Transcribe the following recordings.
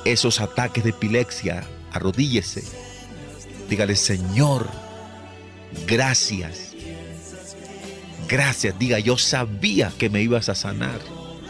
esos ataques de epilepsia, arrodíllese. Dígale: Señor, gracias. Gracias. Diga: yo sabía que me ibas a sanar.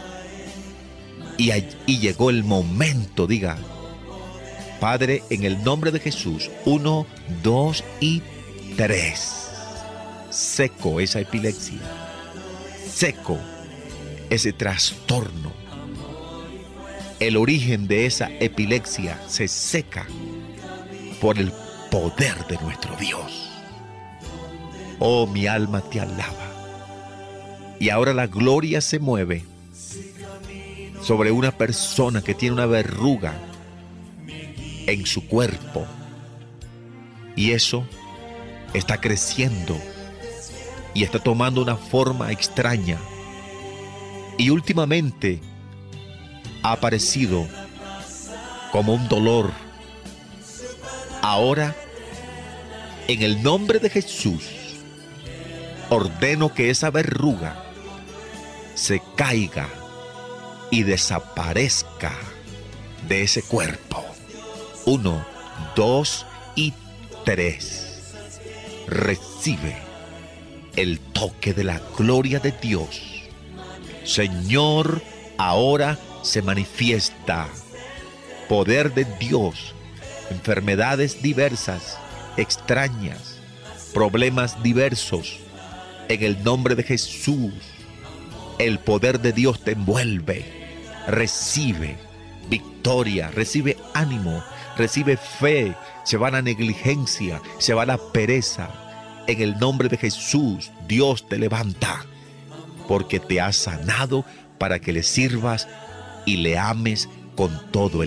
Y llegó el momento. Diga: Padre, en el nombre de Jesús, 1, 2 y 3. Seco esa epilepsia. Seco ese trastorno. El origen de esa epilepsia se seca por el poder de nuestro Dios. Oh, mi alma te alaba. Y ahora la gloria se mueve sobre una persona que tiene una verruga en su cuerpo. Y eso está creciendo y está tomando una forma extraña. Y últimamente ha aparecido como un dolor. Ahora, en el nombre de Jesús, ordeno que esa verruga se caiga y desaparezca de ese cuerpo. 1, 2 y 3. Recibe el toque de la gloria de Dios. Señor, ahora se manifiesta poder de Dios. Enfermedades diversas, extrañas, problemas diversos. En el nombre de Jesús, el poder de Dios te envuelve. Recibe victoria, recibe ánimo, recibe fe. Se va la negligencia, se va la pereza. En el nombre de Jesús, Dios te levanta, porque te ha sanado para que le sirvas y le ames con todo el